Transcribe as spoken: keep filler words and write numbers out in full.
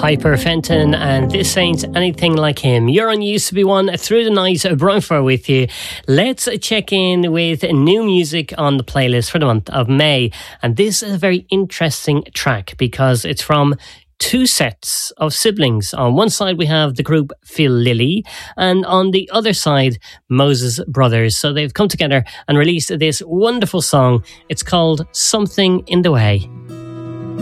Piper Fenton, and This Ain't Anything Like Him. You're on Used to Be One through the night. Brian Farr with you. Let's check in with new music on the playlist for the month of May. And this is a very interesting track because it's from two sets of siblings. On one side we have the group Phil Lilly, and on the other side Moses Brothers. So they've come together and released this wonderful song. It's called Something in the Way.